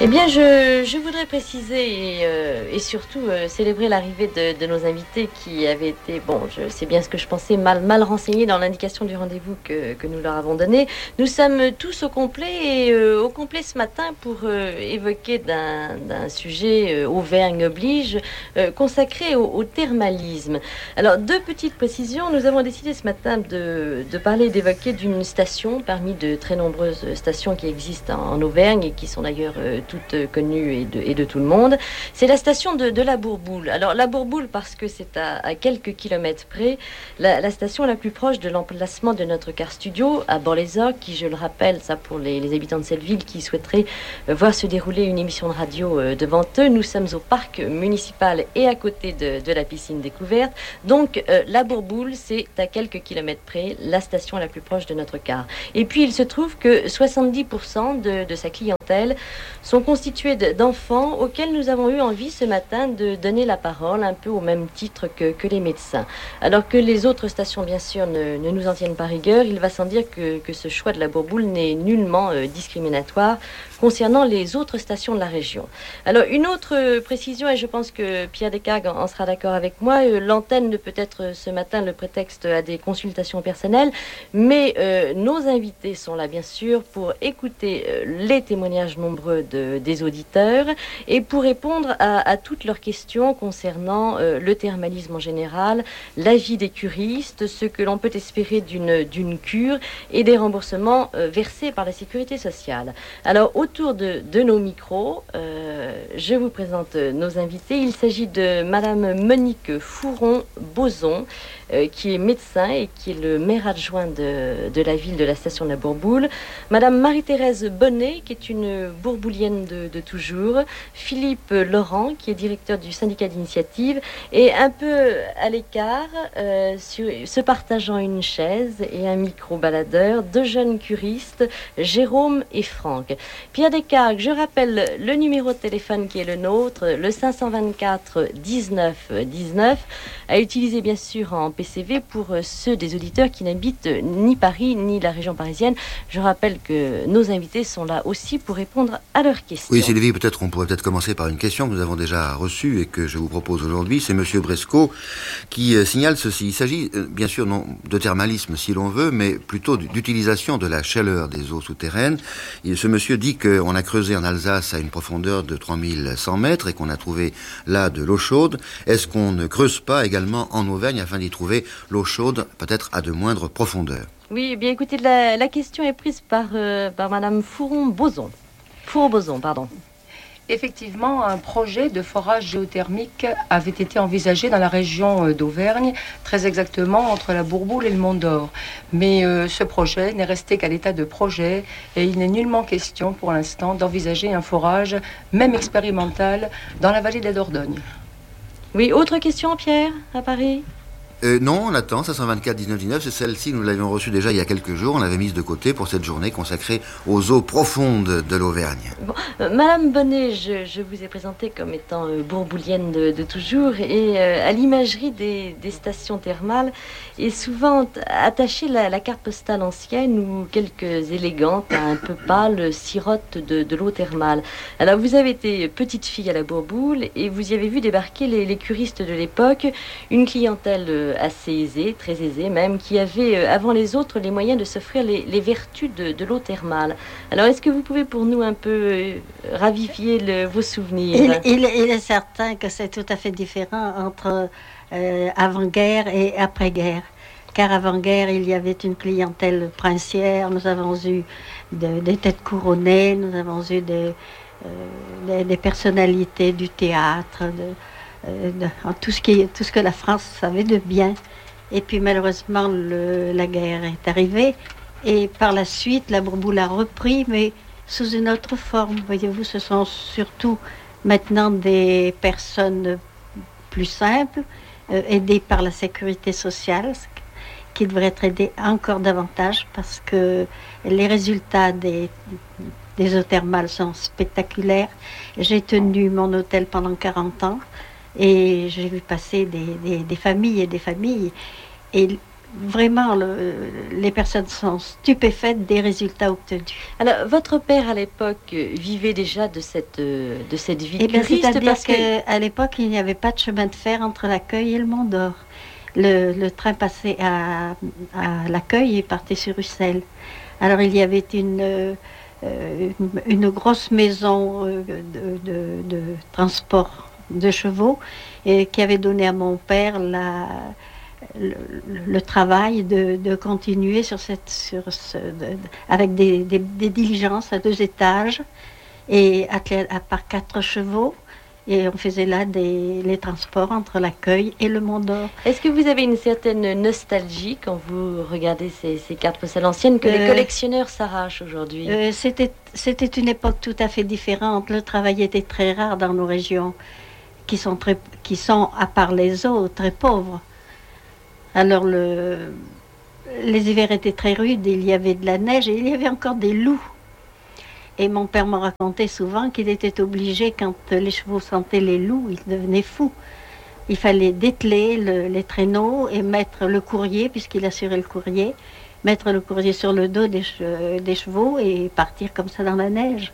Eh bien, je voudrais préciser et surtout célébrer l'arrivée de nos invités qui avaient été, bon, c'est bien ce que je pensais, mal renseignés dans l'indication du rendez-vous que nous leur avons donné. Nous sommes tous au complet et au complet ce matin pour évoquer d'un sujet, Auvergne oblige, consacré au thermalisme. Alors, deux petites précisions. Nous avons décidé ce matin de parler, d'évoquer d'une station parmi de très nombreuses stations qui existent en Auvergne et qui sont d'ailleurs toutes connues et de tout le monde. C'est la station de la Bourboule. Alors la Bourboule parce que c'est à quelques kilomètres près la station la plus proche de l'emplacement de notre car studio à Bord-les-Orgues, qui, je le rappelle, ça pour les habitants de cette ville qui souhaiteraient voir se dérouler une émission de radio devant eux. Nous sommes au parc municipal et à côté de la piscine découverte. Donc la Bourboule, c'est à quelques kilomètres près la station la plus proche de notre car. Et puis il se trouve que 70% de sa clientèle sont constitués d'enfants auxquels nous avons eu envie ce matin de donner la parole, un peu au même titre que les médecins. Alors que les autres stations, bien sûr, ne nous en tiennent pas rigueur, il va sans dire que ce choix de la Bourboule n'est nullement discriminatoire concernant les autres stations de la région. Alors, une autre précision, et je pense que Pierre Descargues en sera d'accord avec moi, l'antenne ne peut être ce matin le prétexte à des consultations personnelles, mais nos invités sont là, bien sûr, pour écouter les témoignages nombreux des auditeurs et pour répondre à toutes leurs questions concernant le thermalisme en général, la vie des curistes, ce que l'on peut espérer d'une cure et des remboursements versés par la sécurité sociale. Alors, autour de nos micros, je vous présente nos invités. Il s'agit de Madame Monique Fouron-Boson, qui est médecin et qui est le maire adjoint de la ville de la station de la Bourboule. Madame Marie-Thérèse Bonnet, qui est une bourboulienne de toujours. Philippe Laurent, qui est directeur du syndicat d'initiative. Et un peu à l'écart, se partageant une chaise et un micro-baladeur, deux jeunes curistes, Jérôme et Franck. Pierre Descargues, je rappelle le numéro de téléphone qui est le nôtre, le 524 19 19, à utiliser bien sûr en PCV pour ceux des auditeurs qui n'habitent ni Paris ni la région parisienne. Je rappelle que nos invités sont là aussi pour répondre à leurs questions. Oui, Sylvie, on pourrait peut-être commencer par une question que nous avons déjà reçue et que je vous propose aujourd'hui. C'est Monsieur Bresco qui signale ceci. Il s'agit bien sûr non de thermalisme si l'on veut, mais plutôt d'utilisation de la chaleur des eaux souterraines. Et ce monsieur dit qu'on a creusé en Alsace à une profondeur de 3100 mètres et qu'on a trouvé là de l'eau chaude. Est-ce qu'on ne creuse pas également en Auvergne afin d'y trouver l'eau chaude, peut-être à de moindres profondeurs? Oui, eh bien écoutez, la question est prise par Madame Fouron-Boson. Fouron-Boson, pardon. Effectivement, un projet de forage géothermique avait été envisagé dans la région d'Auvergne, très exactement entre la Bourboule et le Mont d'Or. Mais ce projet n'est resté qu'à l'état de projet et il n'est nullement question pour l'instant d'envisager un forage, même expérimental, dans la vallée de la Dordogne. Oui, autre question, Pierre, à Paris? Non, on attend, 524 19 19, c'est celle-ci, nous l'avions reçue déjà il y a quelques jours, on l'avait mise de côté pour cette journée consacrée aux eaux profondes de l'Auvergne. Bon, Madame Bonnet, je vous ai présentée comme étant bourboulienne de toujours, et à l'imagerie des stations thermales est souvent attachée la carte postale ancienne ou quelques élégantes, un peu pâles, sirotes de l'eau thermale. Alors vous avez été petite fille à la Bourboule et vous y avez vu débarquer les curistes de l'époque, une clientèle assez aisée, très aisée même, qui avait avant les autres les moyens de s'offrir les vertus de l'eau thermale. Alors est-ce que vous pouvez pour nous un peu ravivier vos souvenirs? Il est certain que c'est tout à fait différent entre avant-guerre et après-guerre. Car avant-guerre, il y avait une clientèle princière, nous avons eu des têtes couronnées, nous avons eu des personnalités du théâtre, tout ce que la France savait de bien. Et puis malheureusement, la guerre est arrivée. Et par la suite, la Bourboule a repris, mais sous une autre forme. Voyez-vous, ce sont surtout maintenant des personnes plus simples, aidées par la sécurité sociale, qui devraient être aidées encore davantage parce que les résultats des eaux thermales sont spectaculaires. J'ai tenu mon hôtel pendant 40 ans. Et j'ai vu passer des familles et des familles. Et vraiment, les personnes sont stupéfaites des résultats obtenus. Alors, votre père, à l'époque, vivait déjà de cette vie de curiste, c'est-à-dire qu'à l'époque, il n'y avait pas de chemin de fer entre l'Accueil et le Mont d'Or. Le train passait à l'Accueil et partait sur Ussel. Alors, il y avait une grosse maison de transport de chevaux et qui avait donné à mon père le travail de continuer avec des diligences à 2 étages et par 4 chevaux. Et on faisait là les transports entre l'Accueil et le Mont d'Or. Est-ce que vous avez une certaine nostalgie quand vous regardez ces cartes postales anciennes que les collectionneurs s'arrachent aujourd'hui? C'était une époque tout à fait différente. Le travail était très rare dans nos régions, qui sont, à part les eaux, très pauvres. Alors les hivers étaient très rudes, il y avait de la neige et il y avait encore des loups. Et mon père me racontait souvent qu'il était obligé, quand les chevaux sentaient les loups, il devenait fou. Il fallait dételer les traîneaux et mettre le courrier, puisqu'il assurait le courrier, mettre le courrier sur le dos des chevaux et partir comme ça dans la neige.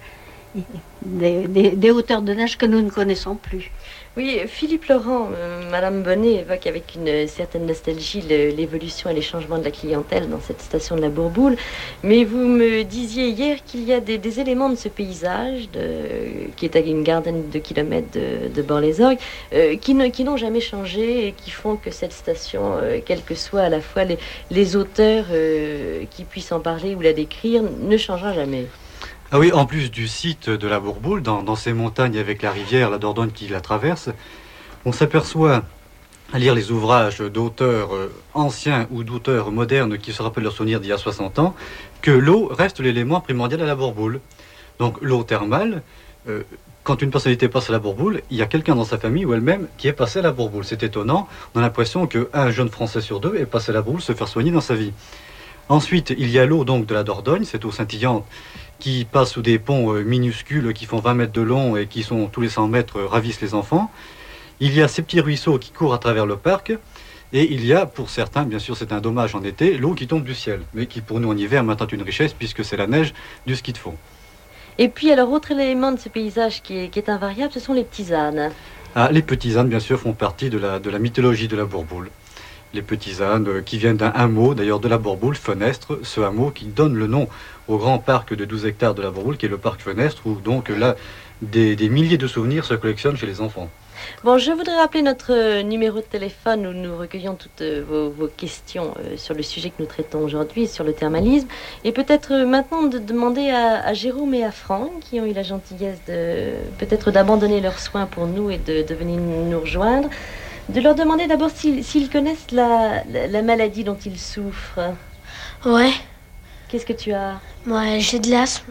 Des hauteurs de neige que nous ne connaissons plus. Oui, Philippe Laurent, Madame Bonnet évoque avec une certaine nostalgie l'évolution et les changements de la clientèle dans cette station de la Bourboule. Mais vous me disiez hier qu'il y a des éléments de ce paysage, qui est à une quarantaine de kilomètres de Bord-les-Orgues, qui n'ont jamais changé et qui font que cette station, quels que soient à la fois les auteurs qui puissent en parler ou la décrire, ne changera jamais. Ah oui, en plus du site de la Bourboule, dans ces montagnes avec la rivière, la Dordogne qui la traverse, on s'aperçoit, à lire les ouvrages d'auteurs anciens ou d'auteurs modernes qui se rappellent leurs souvenirs d'il y a 60 ans, que l'eau reste l'élément primordial à la Bourboule. Donc l'eau thermale, quand une personnalité passe à la Bourboule, il y a quelqu'un dans sa famille ou elle-même qui est passé à la Bourboule. C'est étonnant, on a l'impression qu'un jeune Français sur 2 est passé à la Bourboule se faire soigner dans sa vie. Ensuite, il y a l'eau donc de la Dordogne, cette eau scintillante, qui passent sous des ponts minuscules qui font 20 mètres de long et qui sont tous les 100 mètres ravissent les enfants. Il y a ces petits ruisseaux qui courent à travers le parc et il y a, pour certains, bien sûr c'est un dommage en été, l'eau qui tombe du ciel, mais qui pour nous en hiver maintenant une richesse puisque c'est la neige du ski de fond. Et puis alors, autre élément de ce paysage qui est invariable, ce sont les petits ânes. Ah, les petits ânes bien sûr font partie de la mythologie de la Bourboule. Les petits ânes qui viennent d'un hameau, d'ailleurs de la Bourboule, Fenestre, ce hameau qui donne le nom au grand parc de 12 hectares de la Bourboule, qui est le parc Fenestre, où donc là, des milliers de souvenirs se collectionnent chez les enfants. Bon, je voudrais rappeler notre numéro de téléphone où nous recueillons toutes vos questions sur le sujet que nous traitons aujourd'hui, sur le thermalisme. Et peut-être maintenant de demander à Jérôme et à Franck, qui ont eu la gentillesse peut-être d'abandonner leurs soins pour nous et de venir nous rejoindre, de leur demander d'abord s'ils connaissent la maladie dont ils souffrent. Ouais. Qu'est-ce que tu as? Moi, j'ai de l'asthme.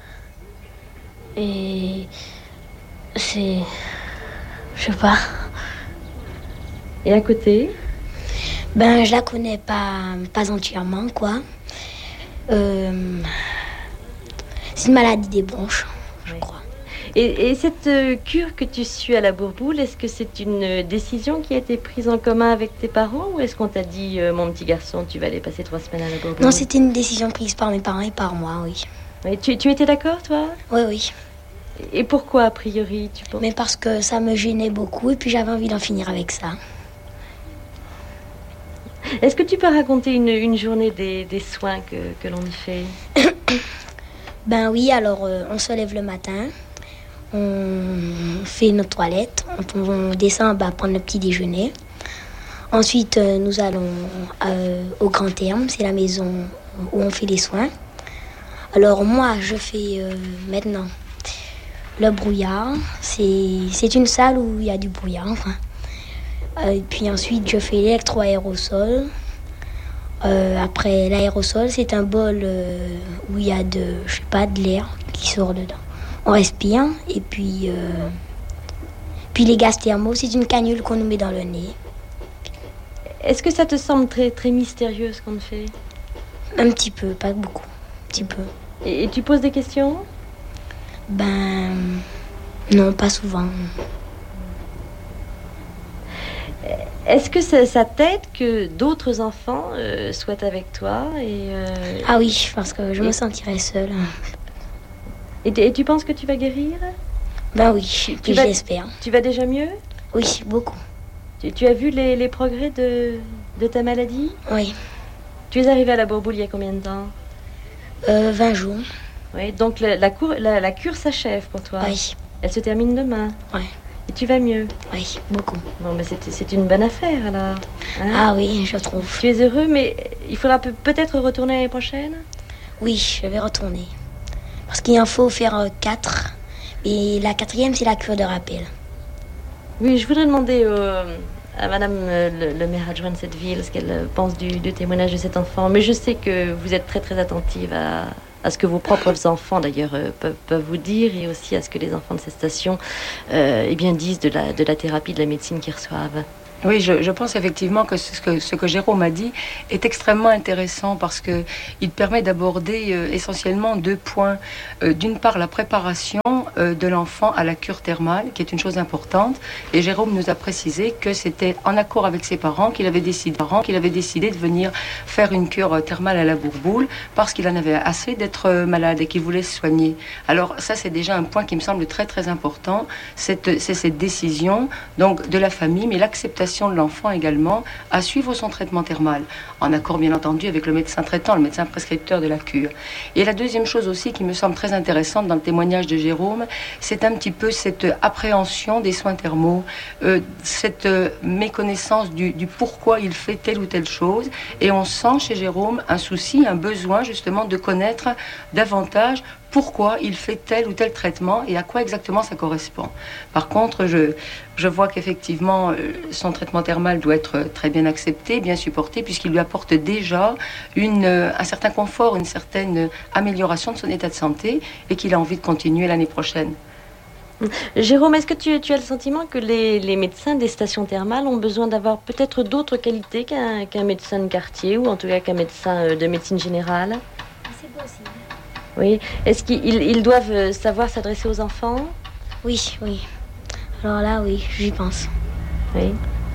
Et c'est... Je sais pas. Et à côté? Ben, je la connais pas entièrement, quoi. C'est une maladie des bronches, je crois. Et cette cure que tu suis à la Bourboule, est-ce que c'est une décision qui a été prise en commun avec tes parents ou est-ce qu'on t'a dit, mon petit garçon, tu vas aller passer 3 semaines à la Bourboule? Non, c'était une décision prise par mes parents et par moi, oui. Et tu étais d'accord, toi? Oui, oui. Et pourquoi, a priori, tu penses? Mais parce que ça me gênait beaucoup et puis j'avais envie d'en finir avec ça. Est-ce que tu peux raconter une journée des soins que l'on y fait? Ben oui, alors on se lève le matin. On fait notre toilette, on descend prendre le petit déjeuner. Ensuite, nous allons au Grand Terme, c'est la maison où on fait les soins. Alors moi, je fais maintenant le brouillard. C'est une salle où il y a du brouillard, enfin. Puis ensuite, je fais l'électroaérosol. Après l'aérosol, c'est un bol où il y a de l'air qui sort dedans. On respire et puis les gaz thermaux, c'est une canule qu'on nous met dans le nez. Est-ce que ça te semble très, très mystérieux ce qu'on fait? Un petit peu, pas beaucoup, un petit peu. Et tu poses des questions? Ben, non, pas souvent. Est-ce que ça t'aide que d'autres enfants soient avec toi Ah oui, parce que je me sentirais seule. Et tu penses que tu vas guérir? Ben oui, j'espère. Tu vas déjà mieux? Oui, beaucoup. Tu as vu les progrès de ta maladie? Oui. Tu es arrivé à la Bourboule il y a combien de temps? 20 jours. Oui, donc la cure s'achève pour toi? Oui. Elle se termine demain? Oui. Et tu vas mieux? Oui, beaucoup. Bon, mais c'est une bonne affaire alors. Hein? Ah oui, je trouve. Tu es heureux, mais il faudra peut-être retourner l'année prochaine? Oui, je vais retourner. Parce qu'il en faut faire 4. Et la 4e, c'est la cure de rappel. Oui, je voudrais demander à Madame le maire adjoint de cette ville ce qu'elle pense du témoignage de cet enfant. Mais je sais que vous êtes très très attentive à ce que vos propres enfants d'ailleurs peuvent vous dire, et aussi à ce que les enfants de ces stations disent de la thérapie, de la médecine qu'ils reçoivent. Oui, je pense effectivement que ce que Jérôme a dit est extrêmement intéressant parce qu'il permet d'aborder essentiellement 2 points. D'une part, la préparation de l'enfant à la cure thermale, qui est une chose importante. Et Jérôme nous a précisé que c'était en accord avec ses parents qu'il avait décidé de venir faire une cure thermale à la Bourboule parce qu'il en avait assez d'être malade et qu'il voulait se soigner. Alors ça, c'est déjà un point qui me semble très très important. C'est cette décision donc de la famille, mais l'acceptation de l'enfant également à suivre son traitement thermal, en accord bien entendu avec le médecin traitant, le médecin prescripteur de la cure. Et la deuxième chose aussi qui me semble très intéressante dans le témoignage de Jérôme, c'est un petit peu cette appréhension des soins thermaux, cette méconnaissance du pourquoi il fait telle ou telle chose. Et on sent chez Jérôme un souci, un besoin justement de connaître davantage pourquoi il fait tel ou tel traitement et à quoi exactement ça correspond. Par contre, je vois qu'effectivement, son traitement thermal doit être très bien accepté, bien supporté, puisqu'il lui apporte déjà un certain confort, une certaine amélioration de son état de santé et qu'il a envie de continuer l'année prochaine. Jérôme, est-ce que tu as le sentiment que les médecins des stations thermales ont besoin d'avoir peut-être d'autres qualités qu'un médecin de quartier, ou en tout cas qu'un médecin de médecine générale? C'est possible. Oui. Est-ce qu'ils doivent savoir s'adresser aux enfants? Oui, oui. Alors là, oui, j'y pense. Oui.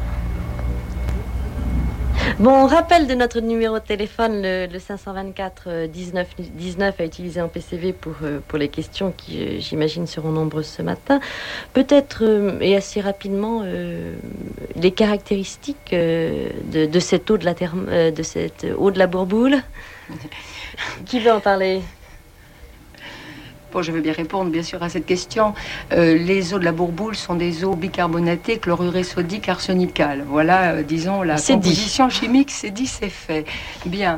Bon, on rappelle de notre numéro de téléphone, le 524 19 19 à utiliser en PCV pour les questions qui, j'imagine, seront nombreuses ce matin. Peut-être, et assez rapidement, les caractéristiques de cette eau de cette eau de la Bourboule. Qui veut en parler? Bon, je vais bien répondre, bien sûr, à cette question. Les eaux de la Bourboule sont des eaux bicarbonatées, chlorurées sodiques, arsenicales. Voilà, disons, la composition chimique, c'est dit, c'est fait. Bien.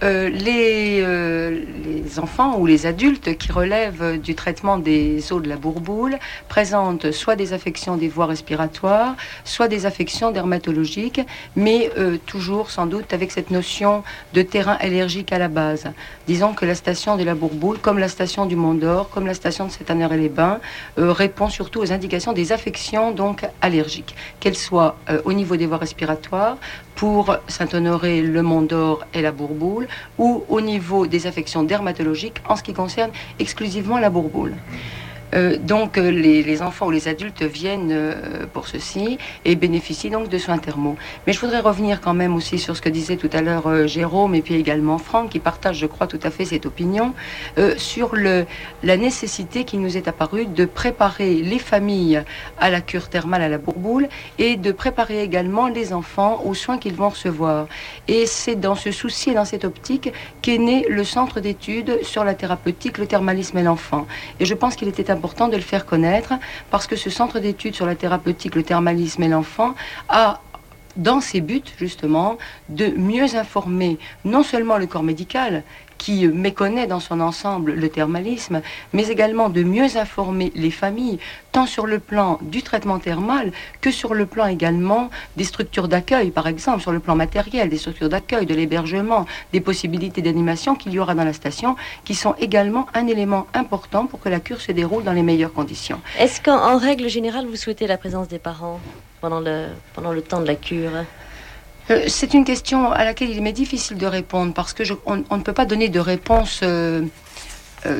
Les enfants ou les adultes qui relèvent du traitement des eaux de la Bourboule présentent soit des affections des voies respiratoires, soit des affections dermatologiques, mais toujours, sans doute, avec cette notion de terrain allergique à la base. Disons que la station de la Bourboule, comme la station du Mont-d'Or, comme la station de Saint-Honoré-les-Bains, répond surtout aux indications des affections donc allergiques, qu'elles soient au niveau des voies respiratoires pour Saint-Honoré, le Mont-d'Or et la Bourboule, ou au niveau des affections dermatologiques en ce qui concerne exclusivement la Bourboule. Donc les enfants ou les adultes viennent pour ceci et bénéficient donc de soins thermaux. Mais je voudrais revenir quand même aussi sur ce que disait tout à l'heure Jérôme et puis également Franck, qui partage, je crois, tout à fait cette opinion, sur la nécessité qui nous est apparue de préparer les familles à la cure thermale à la Bourboule et de préparer également les enfants aux soins qu'ils vont recevoir. Et c'est dans ce souci et dans cette optique qu'est né le centre d'études sur la thérapeutique, le thermalisme et l'enfant. Et je pense qu'il était important de le faire connaître parce que ce centre d'études sur la thérapeutique, le thermalisme et l'enfant a dans ses buts justement de mieux informer non seulement le corps médical qui méconnaît dans son ensemble le thermalisme, mais également de mieux informer les familles, tant sur le plan du traitement thermal que sur le plan également des structures d'accueil, par exemple, sur le plan matériel, des structures d'accueil, de l'hébergement, des possibilités d'animation qu'il y aura dans la station, qui sont également un élément important pour que la cure se déroule dans les meilleures conditions. Est-ce qu'en règle générale, vous souhaitez la présence des parents pendant le temps de la cure? C'est une question à laquelle il m'est difficile de répondre parce que on ne peut pas donner de réponse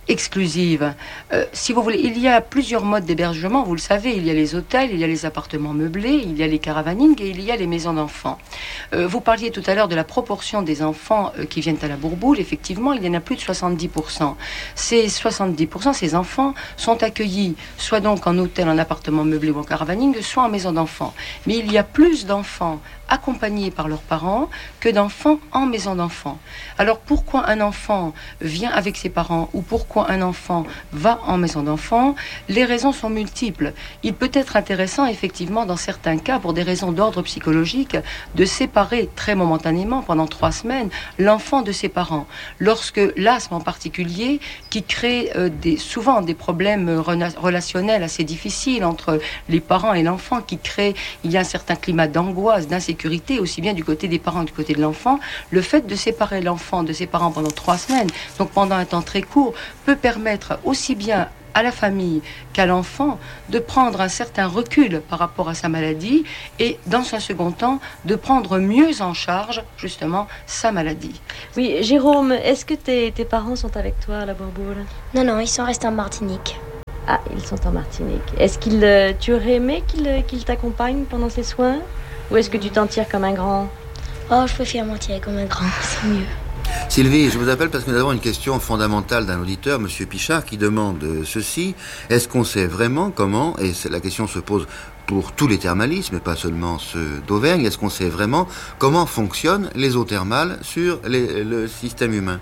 exclusive. Si vous voulez, il y a plusieurs modes d'hébergement, vous le savez, il y a les hôtels, il y a les appartements meublés, il y a les caravanings et il y a les maisons d'enfants. Vous parliez tout à l'heure de la proportion des enfants qui viennent à la Bourboule. Effectivement, il y en a plus de 70%. Ces 70%, ces enfants sont accueillis soit donc en hôtel, en appartement meublé ou en caravaning, soit en maison d'enfants. Mais il y a plus d'enfants accompagnés par leurs parents que d'enfants en maison d'enfants. Alors pourquoi un enfant vient avec ses parents ou pourquoi un enfant va en maison d'enfants? Les raisons sont multiples. Il peut être intéressant effectivement dans certains cas pour des raisons d'ordre psychologique de séparer très momentanément pendant 3 semaines l'enfant de ses parents. Lorsque l'asthme en particulier qui crée souvent des problèmes relationnels assez difficiles entre les parents et l'enfant il y a un certain climat d'angoisse, d'insécurité aussi bien du côté des parents que du côté de l'enfant. Le fait de séparer l'enfant de ses parents pendant 3 semaines, donc pendant un temps très court, peut permettre aussi bien à la famille qu'à l'enfant de prendre un certain recul par rapport à sa maladie et dans un second temps de prendre mieux en charge justement sa maladie. Oui, Jérôme, est-ce que tes parents sont avec toi à la Bourboule? Non, ils sont restés en Martinique. Ah, ils sont en Martinique. Est-ce que tu aurais aimé qu'ils t'accompagnent pendant ces soins? Ou est-ce que tu t'en tires comme un grand? Oh, je préfère m'en tirer comme un grand, c'est mieux. Sylvie, je vous appelle parce que nous avons une question fondamentale d'un auditeur, Monsieur Pichard, qui demande ceci. Est-ce qu'on sait vraiment comment, et la question se pose pour tous les thermalismes, et pas seulement ceux d'Auvergne, est-ce qu'on sait vraiment comment fonctionnent les eaux thermales sur le système humain?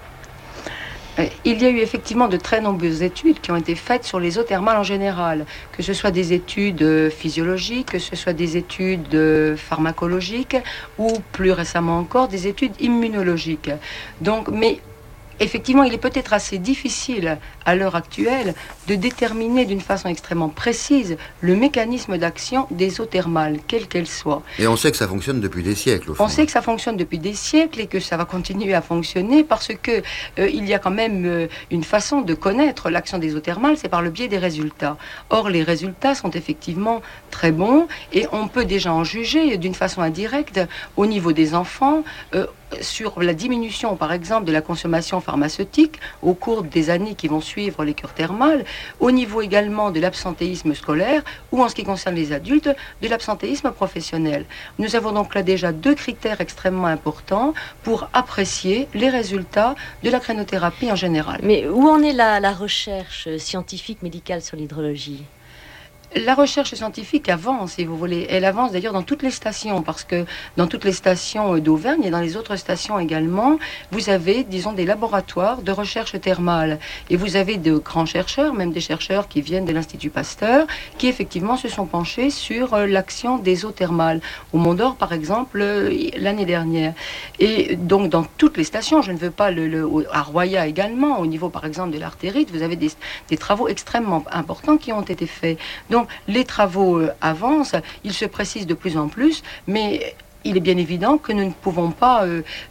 Il y a eu effectivement de très nombreuses études qui ont été faites sur les eaux thermales en général, que ce soit des études physiologiques, que ce soit des études pharmacologiques ou plus récemment encore des études immunologiques. Donc, mais effectivement, il est peut-être assez difficile à l'heure actuelle de déterminer d'une façon extrêmement précise le mécanisme d'action des eaux thermales, quelles qu'elles soient. Et on sait que ça fonctionne depuis des siècles, au fond. On sait que ça fonctionne depuis des siècles et que ça va continuer à fonctionner parce que il y a quand même une façon de connaître l'action des eaux thermales, c'est par le biais des résultats. Or, les résultats sont effectivement très bons et on peut déjà en juger d'une façon indirecte au niveau des enfants, sur la diminution, par exemple, de la consommation pharmaceutique au cours des années qui vont suivre les cures thermales, au niveau également de l'absentéisme scolaire ou, en ce qui concerne les adultes, de l'absentéisme professionnel. Nous avons donc là déjà 2 critères extrêmement importants pour apprécier les résultats de la crénothérapie en général. Mais où en est la recherche scientifique médicale sur l'hydrologie? La recherche scientifique avance, si vous voulez. Elle avance d'ailleurs dans toutes les stations, parce que dans toutes les stations d'Auvergne et dans les autres stations également, vous avez, disons, des laboratoires de recherche thermale. Et vous avez de grands chercheurs, même des chercheurs qui viennent de l'Institut Pasteur, qui effectivement se sont penchés sur l'action des eaux thermales. Au Mont d'Or, par exemple, l'année dernière. Et donc, dans toutes les stations, je ne veux pas à Roya également, au niveau, par exemple, de l'artérite, vous avez des travaux extrêmement importants qui ont été faits. Donc, les travaux avancent, ils se précisent de plus en plus, mais il est bien évident que nous ne pouvons pas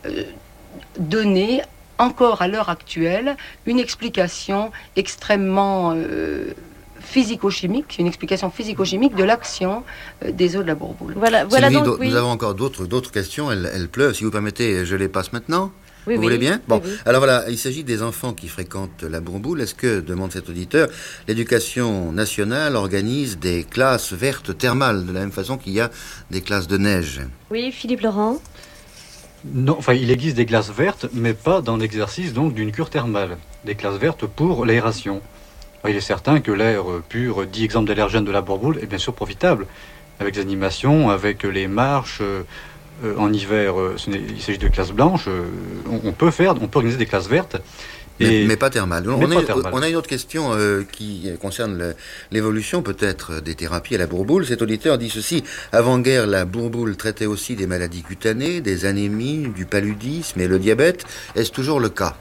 donner encore à l'heure actuelle une explication extrêmement physico-chimique, une explication physico-chimique de l'action des eaux de la Bourboule. Voilà Sylvie, donc, oui. Nous avons encore d'autres questions, elles pleuvent. Si vous permettez, je les passe maintenant. Oui, vous voulez bien? Bon, oui. Alors voilà, il s'agit des enfants qui fréquentent la Bourboule. Est-ce que, demande cet auditeur, l'éducation nationale organise des classes vertes thermales, de la même façon qu'il y a des classes de neige? Oui, Philippe Laurent? Non, enfin, il existe des classes vertes, mais pas dans l'exercice donc d'une cure thermale. Des classes vertes pour l'aération. Il est certain que l'air pur, dit exemple d'allergène de la Bourboule, est bien sûr profitable, avec les animations, avec les marches. En hiver, il s'agit de classes blanches. On peut organiser des classes vertes. Mais pas thermales. On a une autre question qui concerne l'évolution peut-être des thérapies à la Bourboule. Cet auditeur dit ceci. Avant-guerre, la Bourboule traitait aussi des maladies cutanées, des anémies, du paludisme et le diabète. Est-ce toujours le cas?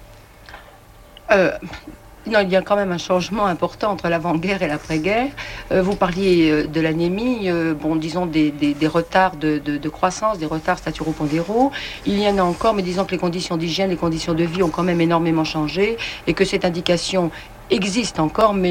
Non, il y a quand même un changement important entre l'avant-guerre et l'après-guerre. Vous parliez de l'anémie, disons des retards de croissance, des retards staturopondéraux. Il y en a encore, mais disons que les conditions d'hygiène, les conditions de vie ont quand même énormément changé et que cette indication existe encore, mais à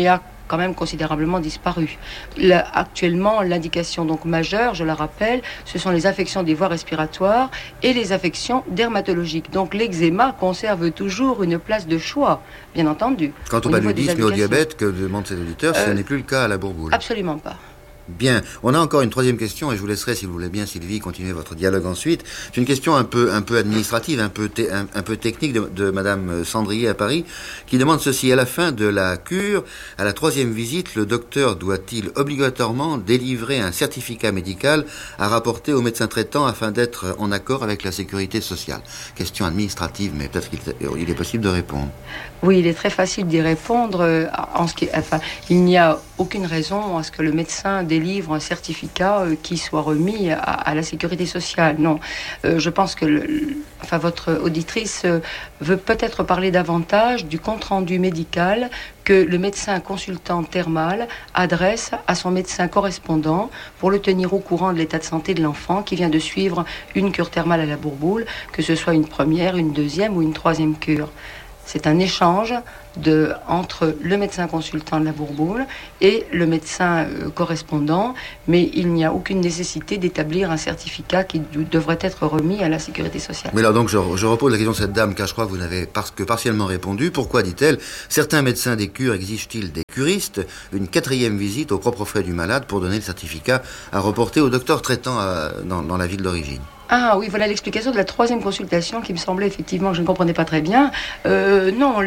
quand même considérablement disparu. Actuellement, l'indication donc majeure, je la rappelle, ce sont les affections des voies respiratoires et les affections dermatologiques. Donc l'eczéma conserve toujours une place de choix, bien entendu. Quant au paludisme et au diabète que demandent ces auditeurs, ce n'est plus le cas à la Bourboule. Absolument pas. Bien, on a encore une troisième question et je vous laisserai, si vous voulez bien, Sylvie, continuer votre dialogue ensuite. C'est une question un peu administrative, un peu technique de Madame Sandrier à Paris, qui demande ceci: à la fin de la cure, à la troisième visite, le docteur doit-il obligatoirement délivrer un certificat médical à rapporter au médecin traitant afin d'être en accord avec la sécurité sociale? Question administrative, mais peut-être qu'il est possible de répondre. Oui, il est très facile d'y répondre. Il n'y a aucune raison à ce que le médecin délivre un certificat qui soit remis à la sécurité sociale. Non, je pense que votre auditrice veut peut-être parler davantage du compte-rendu médical que le médecin consultant thermal adresse à son médecin correspondant pour le tenir au courant de l'état de santé de l'enfant qui vient de suivre une cure thermale à la Bourboule, que ce soit une première, une deuxième ou une troisième cure. C'est un échange entre le médecin consultant de la Bourboule et le médecin correspondant, mais il n'y a aucune nécessité d'établir un certificat qui devrait être remis à la sécurité sociale. Mais là donc je repose la question de cette dame, car je crois que vous n'avez que partiellement répondu. Pourquoi, dit-elle, certains médecins des cures exigent-ils des curistes une quatrième visite aux propres frais du malade pour donner le certificat à reporter au docteur traitant dans la ville d'origine? Ah oui, voilà l'explication de la troisième consultation qui me semblait effectivement que je ne comprenais pas très bien. Non.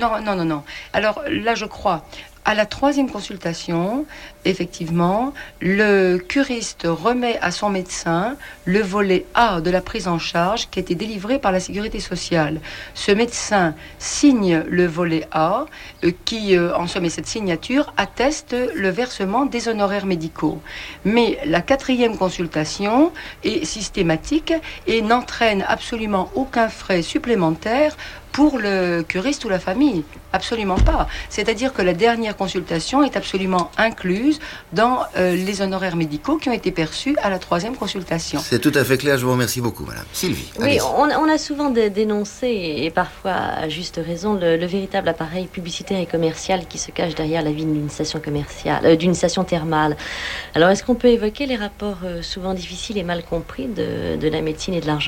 Alors là, je crois, à la troisième consultation, effectivement, le curiste remet à son médecin le volet A de la prise en charge qui a été délivré par la sécurité sociale. Ce médecin signe le volet A qui, en somme, et cette signature atteste le versement des honoraires médicaux. Mais la quatrième consultation est systématique et n'entraîne absolument aucun frais supplémentaire pour le curiste ou la famille. Absolument pas. C'est-à-dire que la dernière consultation est absolument incluse dans les honoraires médicaux qui ont été perçus à la troisième consultation. C'est tout à fait clair, je vous remercie beaucoup, madame. Sylvie, oui, on a souvent dénoncé, et parfois à juste raison, le véritable appareil publicitaire et commercial qui se cache derrière la vie d'une station commerciale, d'une station thermale. Alors, est-ce qu'on peut évoquer les rapports souvent difficiles et mal compris de la médecine et de l'argent ?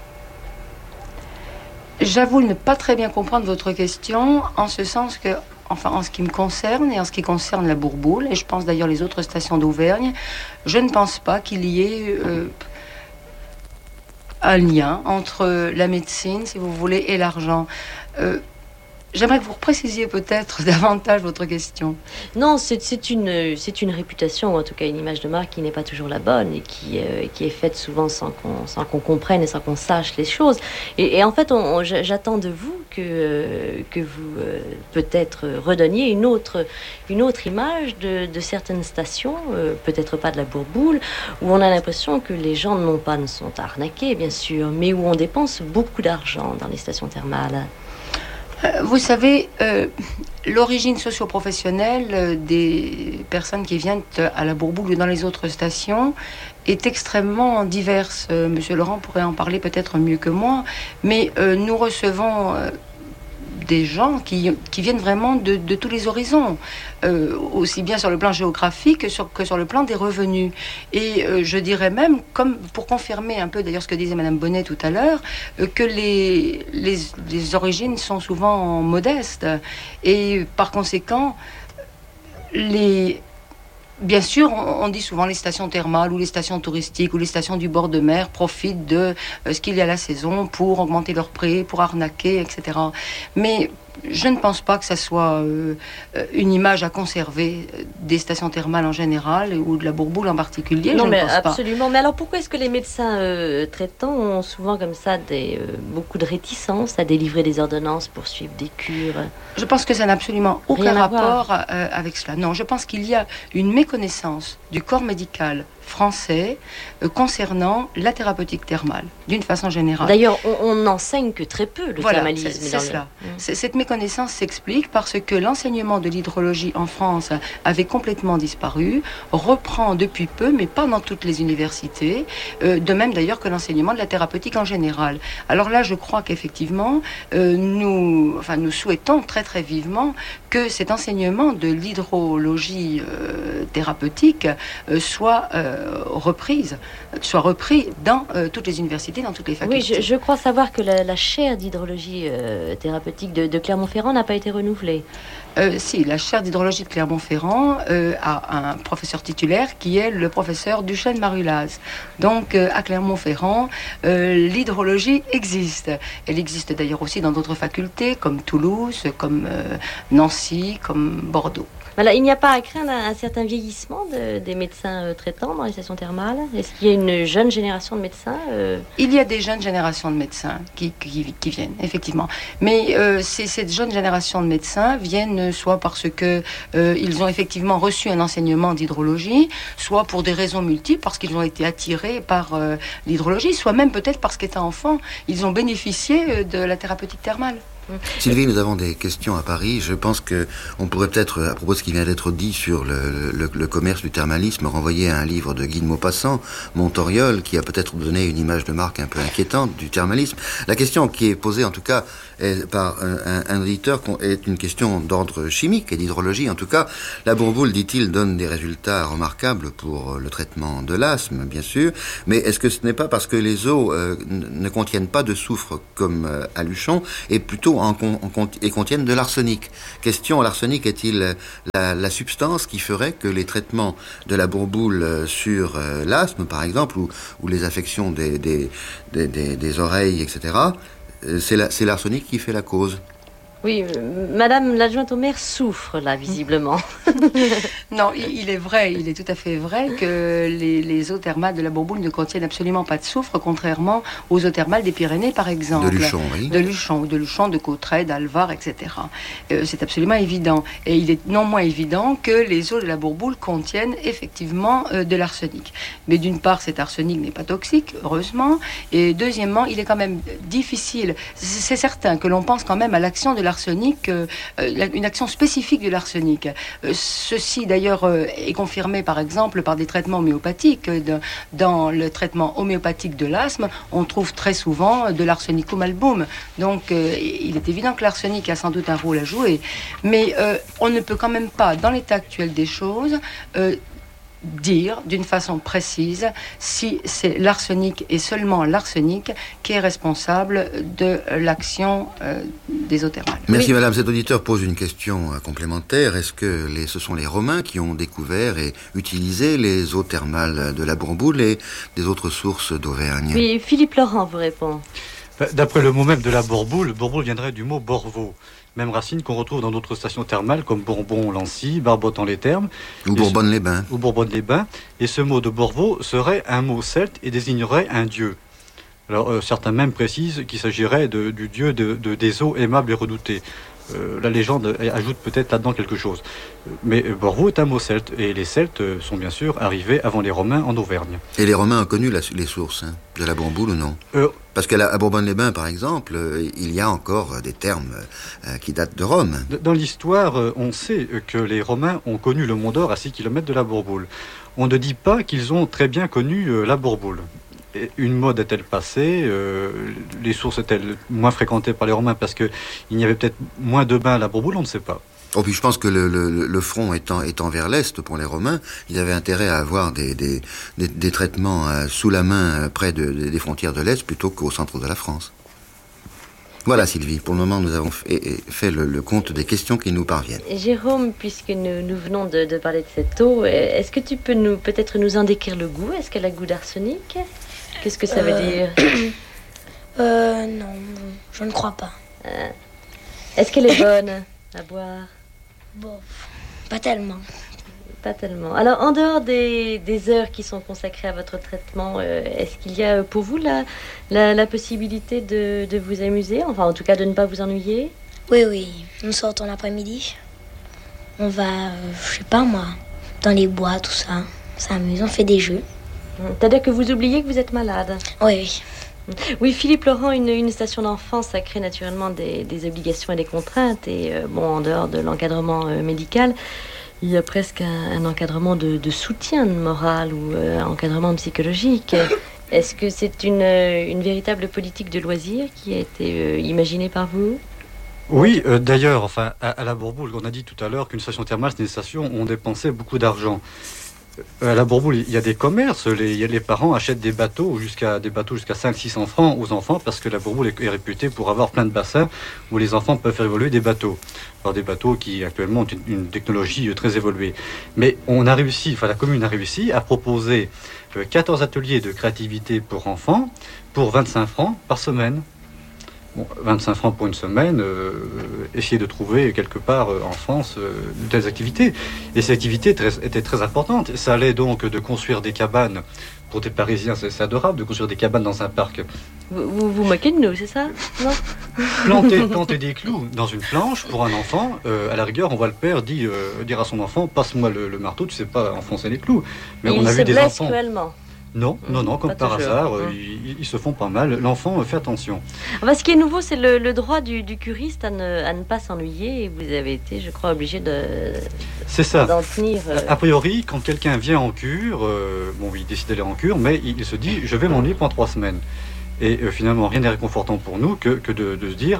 J'avoue ne pas très bien comprendre votre question, en ce sens que, enfin en ce qui me concerne et en ce qui concerne la Bourboule, et je pense d'ailleurs les autres stations d'Auvergne, je ne pense pas qu'il y ait un lien entre la médecine, si vous voulez, et l'argent. J'aimerais que vous précisiez peut-être davantage votre question. Non, c'est une réputation, ou en tout cas une image de marque qui n'est pas toujours la bonne et qui est faite souvent sans qu'on comprenne et sans qu'on sache les choses. Et en fait, j'attends de vous que vous peut-être redonniez une autre image de certaines stations, peut-être pas de la Bourboule, où on a l'impression que les gens ne sont arnaqués, bien sûr, mais où on dépense beaucoup d'argent dans les stations thermales. Vous savez, l'origine socio-professionnelle des personnes qui viennent à la Bourboule ou dans les autres stations est extrêmement diverse. Monsieur Laurent pourrait en parler peut-être mieux que moi, mais nous recevons des gens qui viennent vraiment de tous les horizons, aussi bien sur le plan géographique que sur le plan des revenus. Et je dirais même, comme pour confirmer un peu d'ailleurs ce que disait Madame Bonnet tout à l'heure, que les origines sont souvent modestes. Et par conséquent, bien sûr, on dit souvent les stations thermales ou les stations touristiques ou les stations du bord de mer profitent de ce qu'il y a à la saison pour augmenter leurs prix, pour arnaquer, etc. Mais je ne pense pas que ça soit une image à conserver des stations thermales en général ou de la Bourboule en particulier. Non, je mais ne pense absolument. Mais alors pourquoi est-ce que les médecins traitants ont souvent comme ça beaucoup de réticence à délivrer des ordonnances pour suivre des cures? Je pense que ça n'a absolument aucun Rien à rapport avec cela. Non, je pense qu'il y a une méconnaissance du corps médical français concernant la thérapeutique thermale, d'une façon générale. D'ailleurs, on n'enseigne que très peu le voilà, thermalisme. c'est cela. Cette méconnaissance s'explique parce que l'enseignement de l'hydrologie en France avait complètement disparu, reprend depuis peu, mais pas dans toutes les universités, de même d'ailleurs que l'enseignement de la thérapeutique en général. Alors là, je crois qu'effectivement, nous souhaitons très très vivement que cet enseignement de l'hydrologie thérapeutique soit repris dans toutes les universités, dans toutes les facultés. Oui, je crois savoir que la chaire d'hydrologie thérapeutique de Clermont-Ferrand n'a pas été renouvelée. Si, la chaire d'hydrologie de Clermont-Ferrand a un professeur titulaire qui est le professeur Duchesne-Marulaz. Donc, à Clermont-Ferrand, l'hydrologie existe. Elle existe d'ailleurs aussi dans d'autres facultés, comme Toulouse, comme Nancy, comme Bordeaux. Voilà, il n'y a pas à craindre un certain vieillissement des médecins traitants dans les stations thermales. Est-ce qu'il y a une jeune génération de médecins Il y a des jeunes générations de médecins qui viennent, effectivement. Mais ces jeunes générations de médecins viennent soit parce que ils ont effectivement reçu un enseignement d'hydrologie, soit pour des raisons multiples, parce qu'ils ont été attirés par l'hydrologie, soit même peut-être parce qu'étant enfants, ils ont bénéficié de la thérapeutique thermale. Sylvie, nous avons des questions à Paris. Je pense qu'on pourrait peut-être, à propos de ce qui vient d'être dit sur le commerce du thermalisme, renvoyer à un livre de Guy de Maupassant, Montoriol, qui a peut-être donné une image de marque un peu inquiétante du thermalisme. La question qui est posée, en tout cas, par un auditeur, est une question d'ordre chimique et d'hydrologie. En tout cas, la bourboule, dit-il, donne des résultats remarquables pour le traitement de l'asthme, bien sûr. Mais est-ce que ce n'est pas parce que les eaux ne contiennent pas de soufre comme à Luchon, et plutôt et contiennent de l'arsenic? Question, l'arsenic est-il la substance qui ferait que les traitements de la bourboule sur l'asthme, par exemple, ou les affections des oreilles, etc., c'est l'arsenic qui fait la cause? Oui, Madame l'adjointe au maire souffre, là, visiblement. Non, il est vrai, il est tout à fait vrai que les eaux thermales de la bourboule ne contiennent absolument pas de soufre, contrairement aux eaux thermales des Pyrénées, par exemple. De Luchon, oui. De Luchon, de Cauterets, d'Alvar, etc. C'est absolument évident. Et il est non moins évident que les eaux de la bourboule contiennent effectivement de l'arsenic. Mais d'une part, cet arsenic n'est pas toxique, heureusement. Et deuxièmement, il est quand même difficile. C'est certain que l'on pense quand même à l'action de l'arsenic, une action spécifique de l'arsenic. Ceci d'ailleurs est confirmé par exemple par des traitements homéopathiques. Dans le traitement homéopathique de l'asthme, on trouve très souvent de l'arsenicum album. Donc il est évident que l'arsenic a sans doute un rôle à jouer. Mais on ne peut quand même pas, dans l'état actuel des choses, dire d'une façon précise si c'est l'arsenic et seulement l'arsenic qui est responsable de l'action des eaux thermales. Merci, oui. Madame. Cet auditeur pose une question complémentaire. Est-ce que ce sont les Romains qui ont découvert et utilisé les eaux thermales de la bourboule et des autres sources d'Auvergne? Oui, Philippe Laurent vous répond. D'après le mot même de la bourboule viendrait du mot borvo. Même racine qu'on retrouve dans d'autres stations thermales comme Bourbon-Lancy, Barbotan-les-Thermes. Ou Bourbonne-les-Bains. Ou Bourbonne-les-Bains. Et ce mot de Borvo serait un mot celte et désignerait un dieu. Alors certains même précisent qu'il s'agirait du dieu des eaux aimables et redoutées. La légende ajoute peut-être là-dedans quelque chose. Mais Borvo est un mot celte, et les Celtes sont bien sûr arrivés avant les Romains en Auvergne. Et les Romains ont connu les sources de la bourboule ou non? Parce qu'à Bourbonne-les-Bains, par exemple, il y a encore des termes qui datent de Rome. Dans l'histoire, on sait que les Romains ont connu le Mont d'Or à 6 km de la bourboule. On ne dit pas qu'ils ont très bien connu la bourboule. Une mode est-elle passée? Les sources étaient-elles moins fréquentées par les Romains parce qu'il y avait peut-être moins de bains à la bourboule? On ne sait pas. Oh, puis je pense que le front étant vers l'est pour les Romains, ils avaient intérêt à avoir des traitements sous la main près des frontières de l'Est plutôt qu'au centre de la France. Voilà, Sylvie, pour le moment nous avons fait le compte des questions qui nous parviennent. Jérôme, puisque nous venons de parler de cette eau, est-ce que tu peux peut-être nous en décrire le goût? Est-ce qu'elle a goût d'arsenic? Qu'est-ce que ça veut dire? Non, je ne crois pas. Est-ce qu'elle est bonne à boire? Bon, pas tellement. Pas tellement. Alors, en dehors des heures qui sont consacrées à votre traitement, est-ce qu'il y a pour vous la possibilité de vous amuser? Enfin, en tout cas, de ne pas vous ennuyer? Oui. Nous sortons l'après-midi. On va, je sais pas moi, dans les bois, tout ça. On s'amuse, on fait des jeux. C'est-à-dire que vous oubliez que vous êtes malade? Oui. Oui, Philippe Laurent, une station d'enfance, ça crée naturellement des obligations et des contraintes. Et en dehors de l'encadrement médical, il y a presque un encadrement de soutien moral ou un encadrement psychologique. Est-ce que c'est une véritable politique de loisirs qui a été imaginée par vous ? Oui, d'ailleurs, enfin, à la Bourboule, on a dit tout à l'heure qu'une station thermale, c'est une station où on dépensait beaucoup d'argent. À la Bourboule, il y a des commerces, les parents achètent des bateaux jusqu'à 500-600 francs aux enfants parce que la Bourboule est réputée pour avoir plein de bassins où les enfants peuvent faire évoluer des bateaux. Alors des bateaux qui actuellement ont une technologie très évoluée. Mais la commune a réussi à proposer 14 ateliers de créativité pour enfants pour 25 francs par semaine. Bon, 25 francs pour une semaine, essayer de trouver quelque part en France de telles activités. Et ces activités étaient très importantes. Ça allait donc de construire des cabanes. Pour des Parisiens, c'est adorable de construire des cabanes dans un parc. Vous moquez de nous, c'est ça ? Non ? Planter des clous dans une planche pour un enfant, à la rigueur, on voit le père dire à son enfant, passe-moi le marteau, tu sais pas enfoncer les clous. Mais on a vu des enfants. Cruellement. Non, comme par hasard, ils se font pas mal. L'enfant fait attention. Ce qui est nouveau, c'est le droit du curiste à ne pas s'ennuyer. Et vous avez été, je crois, obligé c'est ça. d'en tenir. A priori, quand quelqu'un vient en cure, il décide d'aller en cure, mais il se dit, je vais m'ennuyer pendant 3 semaines. Et finalement, rien n'est réconfortant pour nous que de se dire,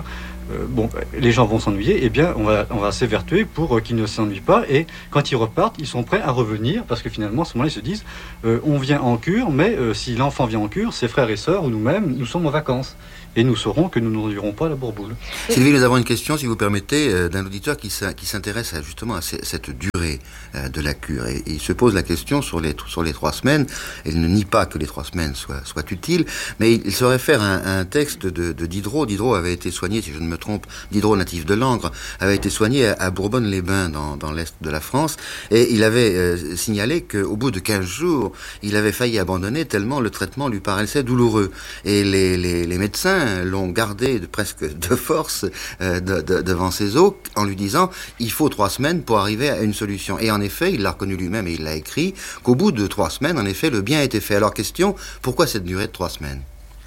les gens vont s'ennuyer, eh bien, on va s'évertuer pour qu'ils ne s'ennuient pas. Et quand ils repartent, ils sont prêts à revenir, parce que finalement, à ce moment-là, ils se disent, on vient en cure, mais si l'enfant vient en cure, ses frères et sœurs ou nous-mêmes, nous sommes en vacances. Et nous saurons que nous n'ennuierons pas la Bourboule. Sylvie, nous avons une question, si vous permettez, d'un auditeur qui s'intéresse justement à cette durée de la cure. Et il se pose la question sur les 3 semaines. Il ne nie pas que les 3 semaines soient utiles, mais il se réfère à un texte de Diderot. Diderot avait été soigné, si je ne me trompe, Diderot, natif de Langres, avait été soigné à Bourbonne-les-Bains, dans l'est de la France. Et il avait signalé qu'au bout de 15 jours, il avait failli abandonner tellement le traitement lui paraissait douloureux. Et les médecins l'ont gardé presque de force devant ses os en lui disant il faut 3 semaines pour arriver à une solution. Et en effet, il l'a reconnu lui-même et il l'a écrit qu'au bout de 3 semaines, en effet, le bien a été fait. Alors question, pourquoi cette durée de 3 semaines ?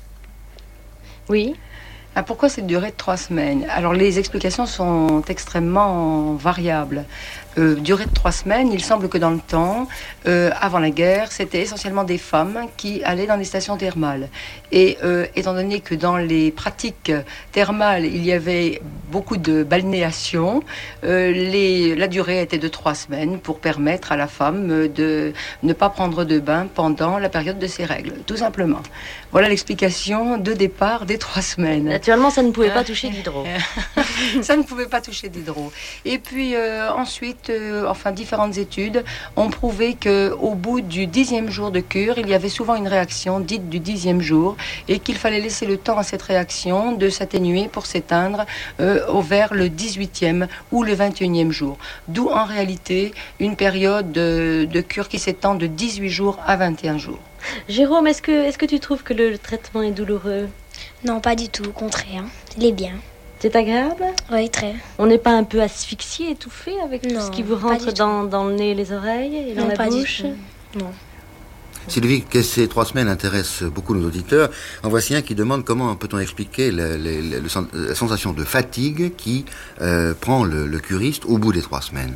Oui. Pourquoi cette durée de 3 semaines ? Alors les explications sont extrêmement variables. Durée de 3 semaines, il semble que dans le temps, avant la guerre, c'était essentiellement des femmes qui allaient dans les stations thermales. Et étant donné que dans les pratiques thermales, il y avait beaucoup de balnéation, la durée était de 3 semaines pour permettre à la femme de ne pas prendre de bain pendant la période de ses règles, tout simplement. Voilà l'explication de départ des 3 semaines. Naturellement, ça ne pouvait pas toucher Diderot. Ça ne pouvait pas toucher Diderot. Et puis ensuite, différentes études ont prouvé qu'au bout du 10e jour de cure, il y avait souvent une réaction dite du 10e jour et qu'il fallait laisser le temps à cette réaction de s'atténuer pour s'éteindre vers le 18e ou le 21e jour. D'où en réalité une période de cure qui s'étend de 18 jours à 21 jours. Jérôme, est-ce que tu trouves que le traitement est douloureux ? Non, pas du tout, au contraire. Il est bien. C'est agréable ? Oui, très. On n'est pas un peu asphyxié, étouffé avec tout ce qui vous rentre dans le nez et les oreilles et dans la bouche ? Non. Sylvie, que ces 3 semaines intéressent beaucoup nos auditeurs. En voici un qui demande comment peut-on expliquer la sensation de fatigue qui prend le curiste au bout des 3 semaines.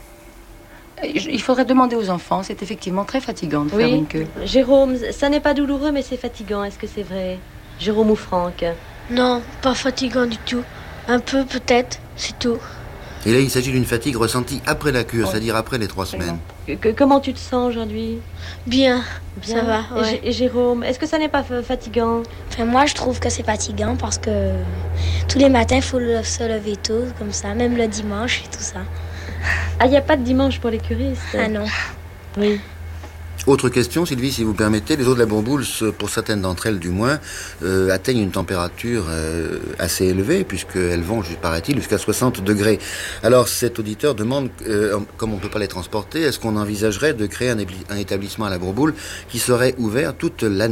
Il faudrait demander aux enfants, c'est effectivement très fatigant de faire une queue. Jérôme, ça n'est pas douloureux, mais c'est fatigant, est-ce que c'est vrai ? Jérôme ou Franck ? Non, pas fatigant du tout. Un peu peut-être, c'est tout. Et là, il s'agit d'une fatigue ressentie après la cure, c'est-à-dire après les 3 semaines. Comment tu te sens aujourd'hui ? Bien, ça va. Ouais. Et Jérôme, est-ce que ça n'est pas fatigant ? Moi, je trouve que c'est fatigant parce que tous les matins, il faut se lever tôt, comme ça, même le dimanche et tout ça. Ah, il n'y a pas de dimanche pour les curistes ? Ah non. Oui. Autre question, Sylvie, si vous permettez. Les eaux de la Bourboule, pour certaines d'entre elles du moins, atteignent une température assez élevée, puisqu'elles vont, paraît-il, jusqu'à 60 degrés. Alors cet auditeur demande, comme on ne peut pas les transporter, est-ce qu'on envisagerait de créer un établissement à la Bourboule qui serait ouvert toute l'année ?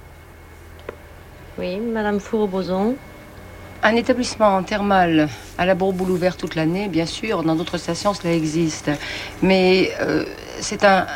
Oui, Madame Fourreau-Boson. Un établissement thermal à la Bourboule ouvert toute l'année, bien sûr, dans d'autres stations cela existe. Mais c'est un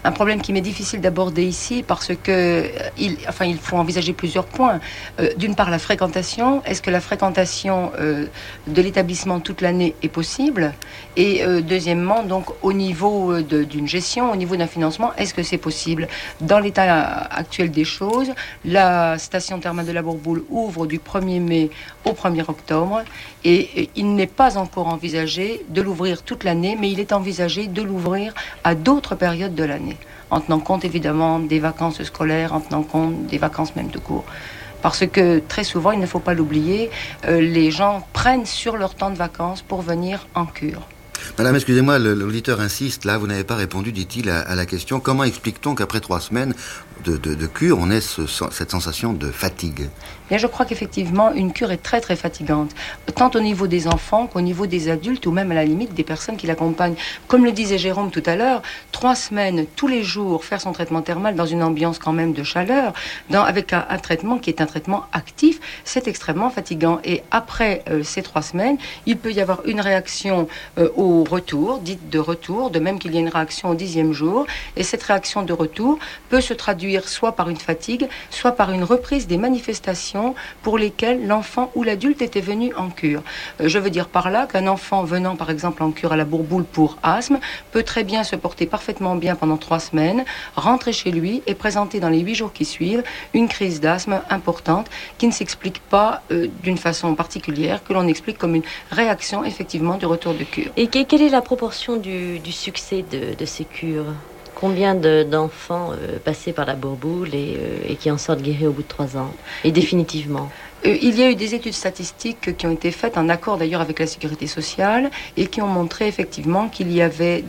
un problème qui m'est difficile d'aborder ici parce que il faut envisager plusieurs points. D'une part, la fréquentation. Est-ce que la fréquentation de l'établissement toute l'année est possible? Et deuxièmement, donc au niveau d'une gestion, au niveau d'un financement, est-ce que c'est possible? Dans l'état actuel des choses, la station thermale de la Bourboule ouvre du 1er mai au 1er octobre et il n'est pas encore envisagé de l'ouvrir toute l'année, mais il est envisagé de l'ouvrir à d'autres périodes de l'année, en tenant compte évidemment des vacances scolaires, en tenant compte des vacances même de cours. Parce que très souvent, il ne faut pas l'oublier, les gens prennent sur leur temps de vacances pour venir en cure. Madame, excusez-moi, l'auditeur insiste, là, vous n'avez pas répondu, dit-il, à la question, comment explique-t-on qu'après 3 semaines de cure, on ait cette sensation de fatigue? Bien, je crois qu'effectivement, une cure est très très fatigante, tant au niveau des enfants qu'au niveau des adultes ou même à la limite des personnes qui l'accompagnent. Comme le disait Jérôme tout à l'heure, 3 semaines, tous les jours, faire son traitement thermal dans une ambiance quand même de chaleur, avec un traitement qui est un traitement actif, c'est extrêmement fatigant. Et après ces 3 semaines, il peut y avoir une réaction au retour, dite de retour, de même qu'il y a une réaction au 10e jour. Et cette réaction de retour peut se traduire soit par une fatigue, soit par une reprise des manifestations pour lesquelles l'enfant ou l'adulte était venu en cure. Je veux dire par là qu'un enfant venant par exemple en cure à la Bourboule pour asthme peut très bien se porter parfaitement bien pendant 3 semaines, rentrer chez lui et présenter dans les 8 jours qui suivent une crise d'asthme importante qui ne s'explique pas d'une façon particulière, que l'on explique comme une réaction effectivement du retour de cure. Et quelle est la proportion du succès de ces cures? Combien d'enfants passés par la Bourboule et qui en sortent guéris au bout de 3 ans? Et définitivement? Il y a eu des études statistiques qui ont été faites en accord d'ailleurs avec la Sécurité sociale et qui ont montré effectivement qu'il y avait